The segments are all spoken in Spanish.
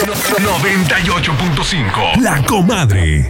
98.5. La Comadre.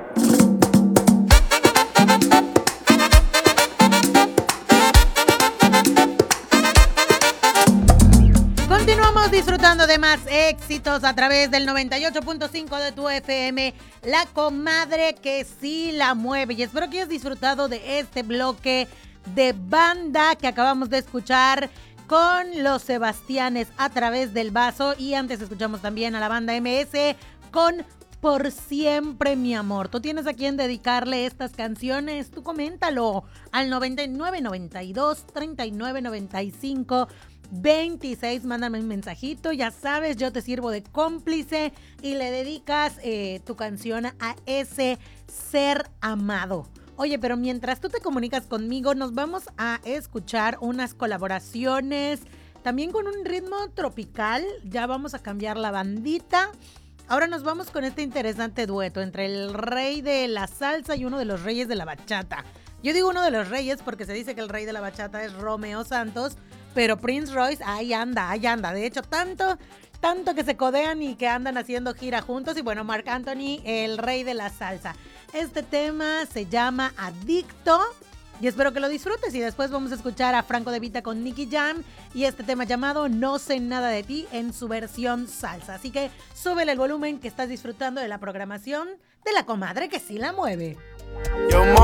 Continuamos disfrutando de más éxitos a través del 98.5 de tu FM, La Comadre que sí la mueve. Y espero que hayas disfrutado de este bloque de banda que acabamos de escuchar con los Sebastianes a través del vaso. Y antes escuchamos también a la banda MS con Por Siempre Mi Amor. ¿Tú tienes a quién dedicarle estas canciones? Tú coméntalo al 99 92 39 95 26, mándame un mensajito, ya sabes, yo te sirvo de cómplice y le dedicas tu canción a ese ser amado. Oye, pero mientras tú te comunicas conmigo, nos vamos a escuchar unas colaboraciones, también con un ritmo tropical, ya vamos a cambiar la bandita. Ahora nos vamos con este interesante dueto entre el rey de la salsa y uno de los reyes de la bachata. Yo digo uno de los reyes porque se dice que el rey de la bachata es Romeo Santos, pero Prince Royce, ahí anda. De hecho, tanto que se codean y que andan haciendo gira juntos. Y bueno, Marc Anthony, el rey de la salsa. Este tema se llama Adicto y espero que lo disfrutes. Y después vamos a escuchar a Franco De Vita con Nicky Jam y este tema llamado No Sé Nada de Ti en su versión salsa. Así que súbele el volumen que estás disfrutando de la programación de La Comadre que sí la mueve.